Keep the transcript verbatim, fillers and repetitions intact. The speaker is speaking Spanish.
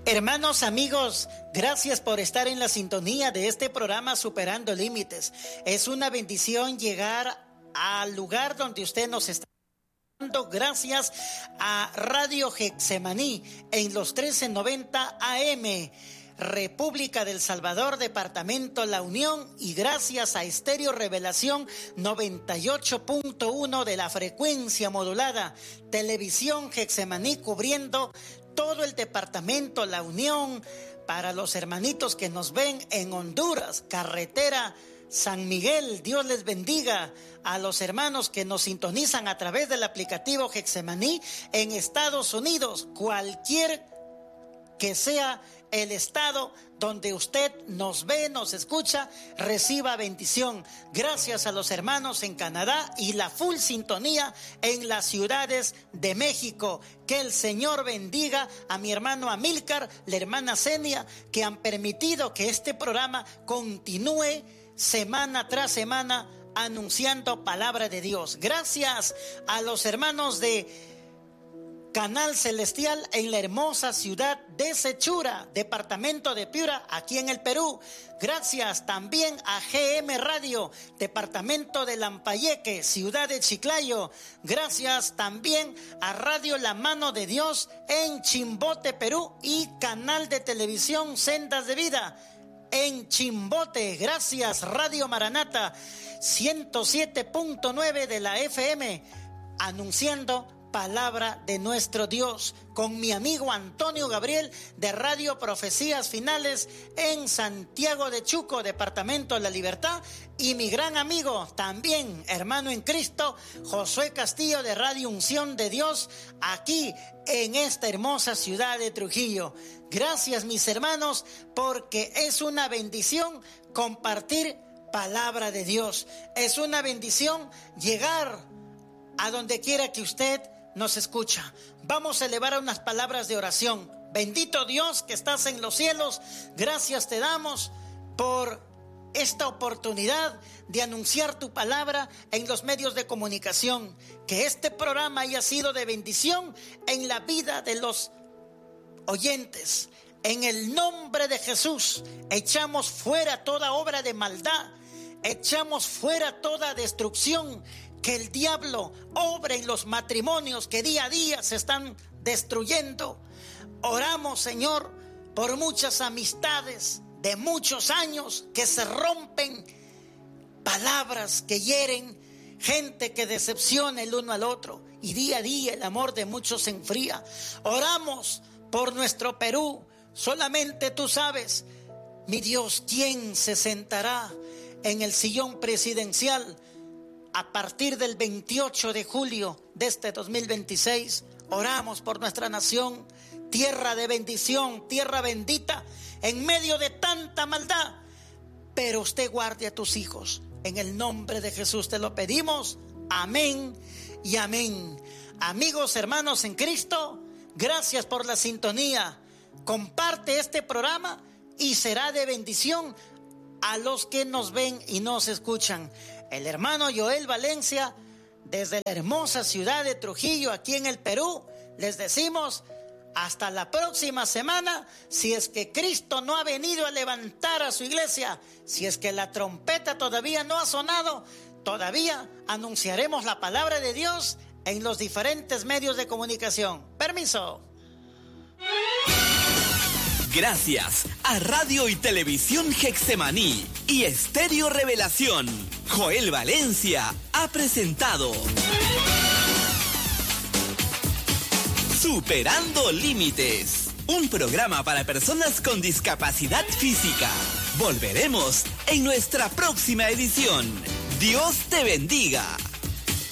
Hermanos, amigos, gracias por estar en la sintonía de este programa Superando Límites. Es una bendición llegar al lugar donde usted nos está dando. Gracias a Radio Getsemaní en los trece noventa A M, República del Salvador, Departamento La Unión, y gracias a Estéreo Revelación noventa y ocho punto uno de la frecuencia modulada, Televisión Getsemaní cubriendo todo el departamento La Unión. Para los hermanitos que nos ven en Honduras, carretera San Miguel, Dios les bendiga. A los hermanos que nos sintonizan a través del aplicativo Getsemaní en Estados Unidos, cualquier que sea el estado donde usted nos ve, nos escucha, reciba bendición. Gracias a los hermanos en Canadá y la full sintonía en las ciudades de México. Que el Señor bendiga a mi hermano Amílcar, la hermana Zenia, que han permitido que este programa continúe semana tras semana anunciando palabra de Dios. Gracias a los hermanos de Canal Celestial en la hermosa ciudad de Sechura, departamento de Piura, aquí en el Perú. Gracias también a G M Radio, departamento de Lambayeque, ciudad de Chiclayo. Gracias también a Radio La Mano de Dios en Chimbote, Perú, y canal de televisión Sendas de Vida en Chimbote. Gracias Radio Maranata ciento siete punto nueve de la F M, anunciando palabra de nuestro Dios, con mi amigo Antonio Gabriel de Radio Profecías Finales en Santiago de Chuco, departamento de La Libertad, y mi gran amigo también, hermano en Cristo, Josué Castillo de Radio Unción de Dios, aquí en esta hermosa ciudad de Trujillo. Gracias, mis hermanos, porque es una bendición compartir palabra de Dios. Es una bendición llegar a donde quiera que usted nos escucha. Vamos a elevar unas palabras de oración. Bendito Dios que estás en los cielos, gracias te damos por esta oportunidad de anunciar tu palabra en los medios de comunicación. Que este programa haya sido de bendición en la vida de los oyentes. En el nombre de Jesús, echamos fuera toda obra de maldad, echamos fuera toda destrucción. Que el diablo obre en los matrimonios que día a día se están destruyendo. Oramos, Señor, por muchas amistades de muchos años que se rompen, palabras que hieren, gente que decepciona el uno al otro, y día a día el amor de muchos se enfría. Oramos por nuestro Perú. Solamente tú sabes, mi Dios, quién se sentará en el sillón presidencial a partir del veintiocho de julio de este dos mil veintiséis. Oramos por nuestra nación, tierra de bendición, tierra bendita, en medio de tanta maldad. Pero usted guarde a tus hijos. En el nombre de Jesús te lo pedimos. Amén y amén. Amigos, hermanos en Cristo, gracias por la sintonía. Comparte este programa y será de bendición a los que nos ven y nos escuchan. El hermano Joel Valencia, desde la hermosa ciudad de Trujillo, aquí en el Perú, les decimos hasta la próxima semana, si es que Cristo no ha venido a levantar a su iglesia, si es que la trompeta todavía no ha sonado, todavía anunciaremos la palabra de Dios en los diferentes medios de comunicación. Permiso. Gracias a Radio y Televisión Getsemaní y Estéreo Revelación, Joel Valencia ha presentado Superando Límites, un programa para personas con discapacidad física. Volveremos en nuestra próxima edición. Dios te bendiga.